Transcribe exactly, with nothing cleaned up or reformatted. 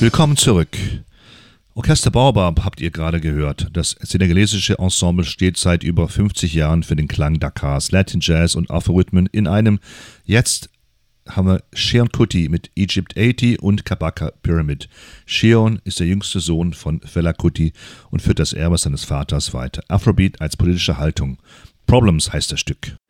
Willkommen zurück. Orchester Baobab habt ihr gerade gehört. Das senegalesische Ensemble steht seit über fünfzig Jahren für den Klang Dakars, Latin Jazz und Afro-Rhythmen in einem. Jetzt haben wir Seun Kuti mit Egypt achtzig und Kabaka Pyramid. Seun ist der jüngste Sohn von Fela Kuti und führt das Erbe seines Vaters weiter. Afrobeat als politische Haltung. Problems heißt das Stück.